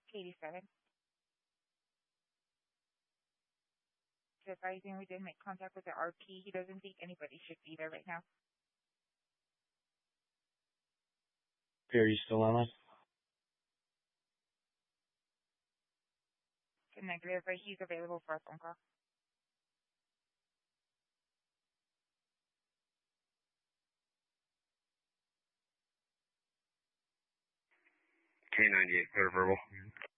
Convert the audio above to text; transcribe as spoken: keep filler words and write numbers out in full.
eighty-seven. Just advising we did make contact with the R P. He doesn't think anybody should be there right now. Okay, are you still on us? Negative, but he's available for a phone call. K ninety-eight, clear verbal.